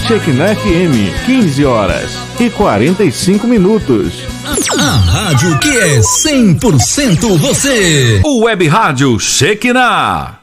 Shekinah FM, 15 horas e 45 minutos. A rádio que é 100% você. O Web Rádio Shekinah.